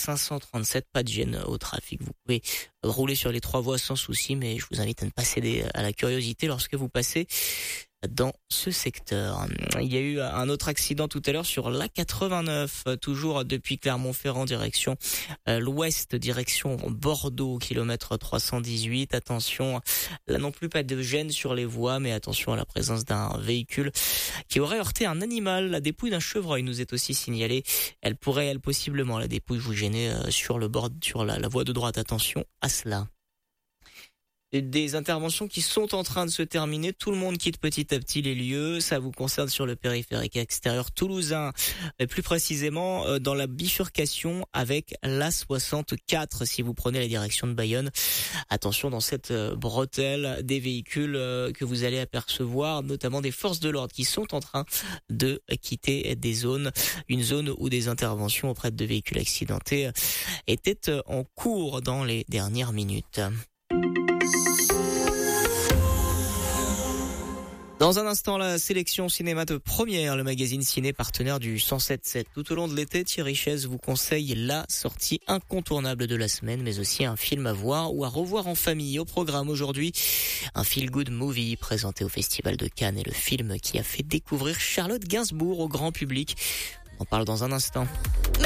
537, pas de gêne au trafic. Vous pouvez rouler sur les 3 voies sans souci, mais je vous invite à ne pas céder à la curiosité lorsque vous passez dans ce secteur. Il y a eu un autre accident tout à l'heure sur l'A89, toujours depuis Clermont-Ferrand direction l'ouest, direction Bordeaux, kilomètre 318. Attention, là non plus pas de gêne sur les voies, mais attention à la présence d'un véhicule qui aurait heurté un animal. La dépouille d'un chevreuil nous est aussi signalée. Elle pourrait, possiblement, la dépouille vous gêner sur le bord, sur la voie de droite. Attention à cela. Des interventions qui sont en train de se terminer. Tout le monde quitte petit à petit les lieux. Ça vous concerne sur le périphérique extérieur toulousain, et plus précisément dans la bifurcation avec l'A64. Si vous prenez la direction de Bayonne, attention dans cette bretelle, des véhicules que vous allez apercevoir, notamment des forces de l'ordre qui sont en train de quitter des zones, une zone où des interventions auprès de véhicules accidentés étaient en cours dans les dernières minutes. Dans un instant, la sélection cinéma de Première, le magazine ciné partenaire du 107.7. Tout au long de l'été, Thierry Chaise vous conseille la sortie incontournable de la semaine, mais aussi un film à voir ou à revoir en famille. Au programme aujourd'hui, un feel-good movie présenté au Festival de Cannes et le film qui a fait découvrir Charlotte Gainsbourg au grand public. On en parle dans un instant.